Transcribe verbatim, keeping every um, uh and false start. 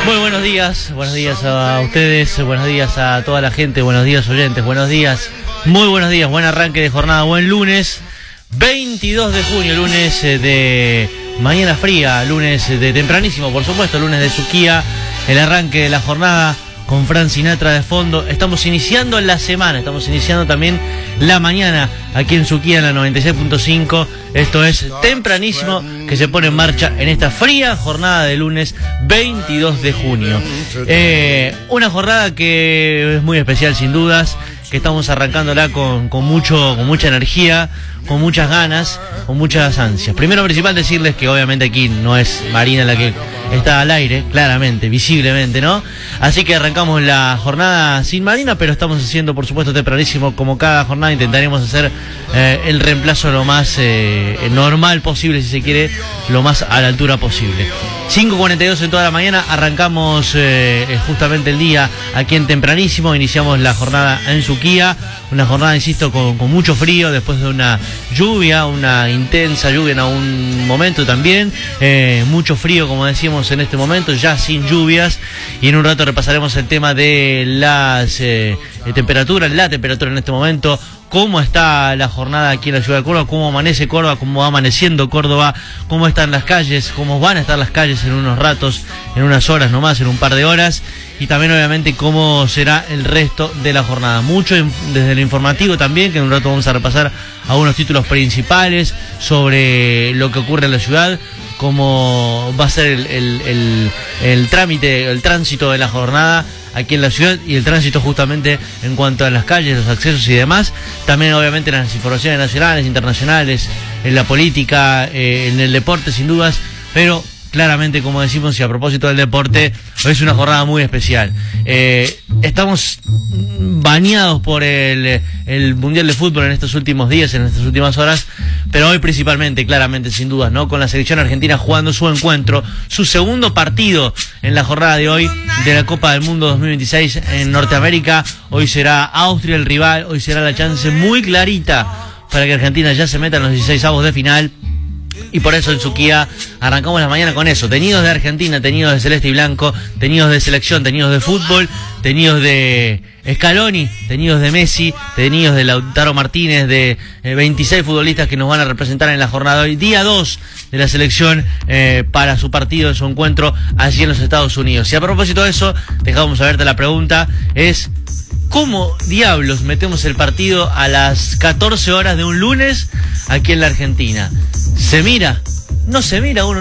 Muy buenos días, buenos días a ustedes, buenos días a toda la gente, buenos días oyentes, buenos días, muy buenos días, buen arranque de jornada, buen lunes, veintidós de junio, lunes de mañana fría, lunes de tempranísimo, por supuesto, lunes de Suquía, el arranque de la jornada con Frank Sinatra de fondo. Estamos iniciando la semana, estamos iniciando también la mañana aquí en Suquía en la noventa y seis punto cinco. Esto es tempranísimo que se pone en marcha en esta fría jornada de lunes veintidós de junio. Eh, una jornada que es muy especial sin dudas, que estamos arrancándola con, con, mucho, con mucha energía, con muchas ganas, con muchas ansias. Primero principal decirles que obviamente aquí no es Marina la que está al aire, claramente, visiblemente, ¿no? Así que arrancamos la jornada sin Marina, pero estamos haciendo, por supuesto, tempranísimo, como cada jornada, intentaremos hacer eh, el reemplazo lo más eh, normal posible, si se quiere, lo más a la altura posible. cinco cuarenta y dos en toda la mañana, arrancamos eh, justamente el día aquí en tempranísimo, iniciamos la jornada en Suquía, una jornada, insisto, con, con mucho frío, después de una lluvia, una intensa lluvia en algún momento también, eh, mucho frío, como decíamos en este momento, ya sin lluvias, y en un rato repasaremos el tema de las eh, temperaturas, la temperatura en este momento, cómo está la jornada aquí en la ciudad de Córdoba, cómo amanece Córdoba, cómo va amaneciendo Córdoba, cómo están las calles, cómo van a estar las calles en unos ratos, en unas horas nomás, en un par de horas, y también obviamente cómo será el resto de la jornada. Mucho desde el informativo también, que en un rato vamos a repasar algunos títulos principales sobre lo que ocurre en la ciudad, cómo va a ser el, el, el, el trámite, el tránsito de la jornada aquí en la ciudad y el tránsito justamente en cuanto a las calles, los accesos y demás. También obviamente las informaciones nacionales, internacionales, en la política, eh, en el deporte sin dudas, pero claramente, como decimos, y a propósito del deporte, hoy es una jornada muy especial. Eh, estamos bañados por el, el Mundial de Fútbol en estos últimos días, en estas últimas horas, pero hoy principalmente, claramente, sin dudas, ¿no? Con la selección argentina jugando su encuentro, su segundo partido en la jornada de hoy de la Copa del Mundo dos mil veintiséis en Norteamérica. Hoy será Austria el rival, hoy será la chance muy clarita para que Argentina ya se meta en los dieciseisavos de final. Y por eso en Suquía arrancamos la mañana con eso, tenidos de Argentina, tenidos de celeste y blanco, tenidos de selección, tenidos de fútbol, tenidos de Scaloni, tenidos de Messi, tenidos de Lautaro Martínez, de eh, veintiséis futbolistas que nos van a representar en la jornada de hoy, día dos de la selección eh, para su partido, su encuentro allí en los Estados Unidos. Y a propósito de eso, dejamos abierta la pregunta, es ¿cómo diablos metemos el partido a las catorce horas de un lunes aquí en la Argentina? ¿Se mira? ¿No se mira uno?